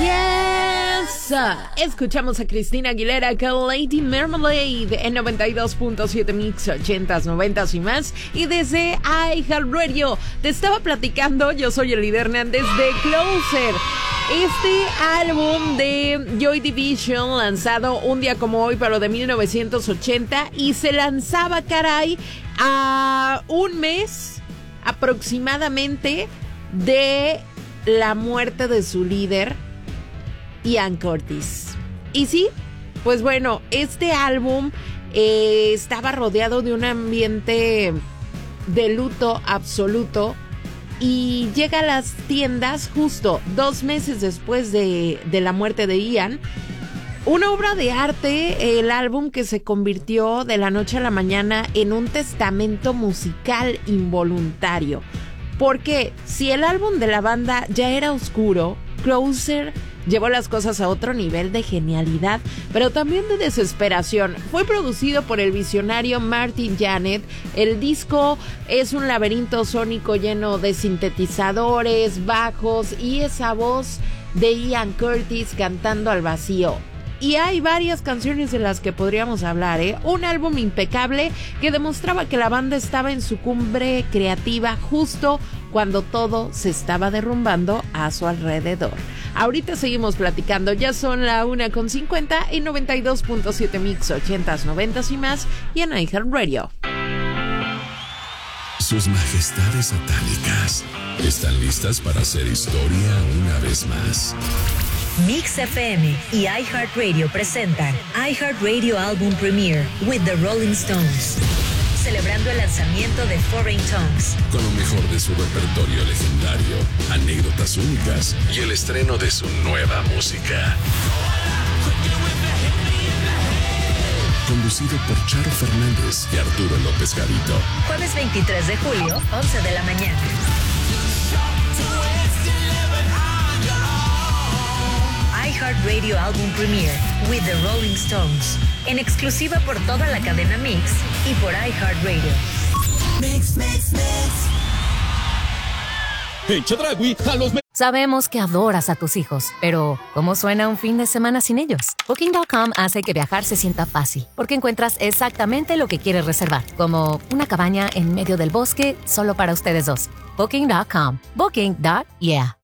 Yes. Escuchamos a Cristina Aguilera con Lady Marmalade en 92.7 Mix 80s, 90s y más. Y desde iHeartRadio te estaba platicando, yo soy Elida Hernández de Closer. Este álbum de Joy Division, lanzado un día como hoy, pero de 1980, y se lanzaba, caray, a un mes aproximadamente de la muerte de su líder, Ian Curtis. Y sí, pues bueno, este álbum estaba rodeado de un ambiente de luto absoluto y llega a las tiendas justo 2 meses después de la muerte de Ian. Una obra de arte, el álbum que se convirtió de la noche a la mañana en un testamento musical involuntario. Porque si el álbum de la banda ya era oscuro, Closer llevó las cosas a otro nivel de genialidad, pero también de desesperación. Fue producido por el visionario Martin Janet. El disco es un laberinto sónico lleno de sintetizadores, bajos y esa voz de Ian Curtis cantando al vacío. Y hay varias canciones de las que podríamos hablar, ¿eh? Un álbum impecable que demostraba que la banda estaba en su cumbre creativa justo cuando todo se estaba derrumbando a su alrededor. Ahorita seguimos platicando, ya son la 1:50 en 92.7 Mix 80s, 90s y más y en iHeartRadio. Sus majestades satánicas están listas para hacer historia una vez más. Mix FM y iHeartRadio presentan iHeartRadio Album Premiere with the Rolling Stones, celebrando el lanzamiento de Foreign Tongues. Con lo mejor de su repertorio legendario, anécdotas únicas y el estreno de su nueva música. Conducido por Charo Fernández y Arturo López Gavito. Jueves 23 de julio, 11 de la mañana. iHeartRadio Album Premiere with the Rolling Stones. En exclusiva por toda la cadena Mix y por iHeartRadio. Mix, mix, mix. Hey, Chedraui, a los... Sabemos que adoras a tus hijos, pero ¿cómo suena un fin de semana sin ellos? Booking.com hace que viajar se sienta fácil, porque encuentras exactamente lo que quieres reservar, como una cabaña en medio del bosque solo para ustedes dos. Booking.com. Booking.yeah.